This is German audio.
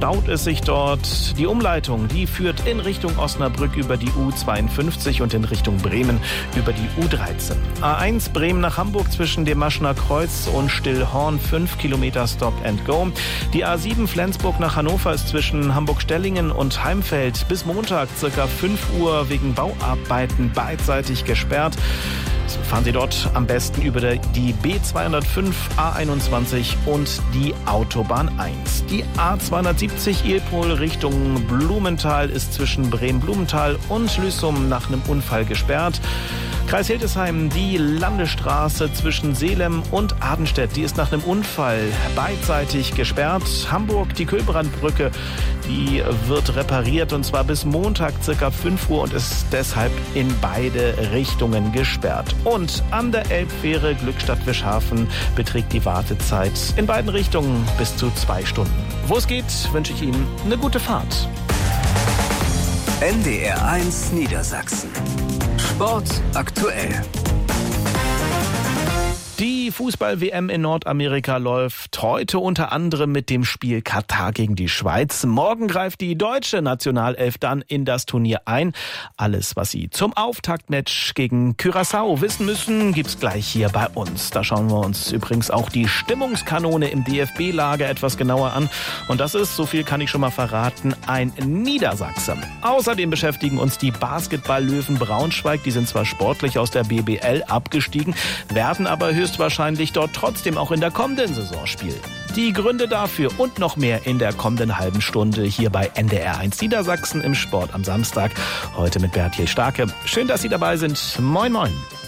staut es sich dort. Die Umleitung, die führt in Richtung Osnabrück über die U52 und in Richtung Bremen über die U13. A1 Bremen nach Hamburg zwischen dem Maschener Kreuz und Stillhorn 5 Kilometer Stop and Go. Die A7 Flensburg nach Hannover ist zwischen Hamburg-Stellingen und Heimfeld bis Montag ca. 5 Uhr wegen Bauarbeiten beidseitig gesperrt. Fahren Sie dort am besten über die B205, A21 und die Autobahn 1. Die A270 Ilpol Richtung Blumenthal ist zwischen Bremen-Blumenthal und Lüssum nach einem Unfall gesperrt. Kreis Hildesheim, die Landesstraße zwischen Seelem und Adenstedt, die ist nach einem Unfall beidseitig gesperrt. Hamburg, die Külbrandbrücke, die wird repariert und zwar bis Montag ca. 5 Uhr und ist deshalb in beide Richtungen gesperrt. Und an der Elbfähre Glückstadt-Wischhafen beträgt die Wartezeit in beiden Richtungen bis zu 2 Stunden. Wo es geht, wünsche ich Ihnen eine gute Fahrt. NDR1 Niedersachsen. Sport aktuell. Die Fußball-WM in Nordamerika läuft heute unter anderem mit dem Spiel Katar gegen die Schweiz. Morgen greift die deutsche Nationalelf dann in das Turnier ein. Alles, was Sie zum Auftaktmatch gegen Curaçao wissen müssen, gibt's gleich hier bei uns. Da schauen wir uns übrigens auch die Stimmungskanone im DFB-Lager etwas genauer an. Und das ist, so viel kann ich schon mal verraten, ein Niedersachse. Außerdem beschäftigen uns die Basketball-Löwen Braunschweig. Die sind zwar sportlich aus der BBL abgestiegen, werden aber höchstwahrscheinlich dort trotzdem auch in der kommenden Saison spielen. Die Gründe dafür und noch mehr in der kommenden halben Stunde hier bei NDR1 Niedersachsen im Sport am Samstag. Heute mit Berthiel Starke. Schön, dass Sie dabei sind. Moin, moin.